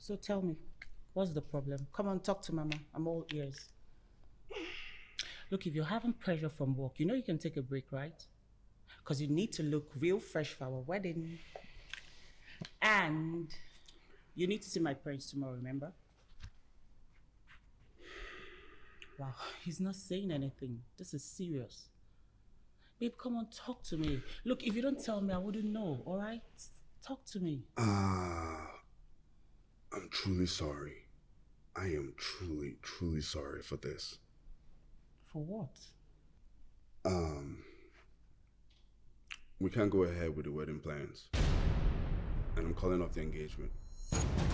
So tell me, what's the problem? Come on, talk to Mama. I'm all ears. Look, if you're having pressure from work, you know you can take a break, right? Because you need to look real fresh for our wedding. And you need to see my parents tomorrow, remember? Wow, he's not saying anything. This is serious. Babe, come on, talk to me. Look, if you don't tell me, I wouldn't know, all right? Talk to me. I'm truly sorry. I am truly, truly sorry for this. For what? We can't go ahead with the wedding plans. And I'm calling off the engagement.